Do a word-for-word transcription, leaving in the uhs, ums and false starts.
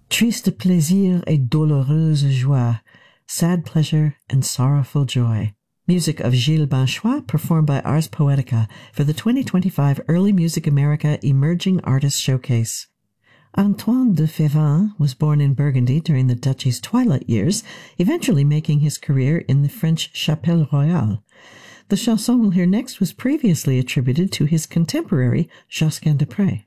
Triste plaisir et douloureuse joie, sad pleasure and sorrowful joy. Music of Gilles Banchois, performed by Ars Poetica for the twenty twenty-five Early Music America Emerging Artists Showcase. Antoine de Fevin was born in Burgundy during the duchy's twilight years, eventually making his career in the French Chapelle Royale. The chanson we'll hear next was previously attributed to his contemporary Josquin des Prez.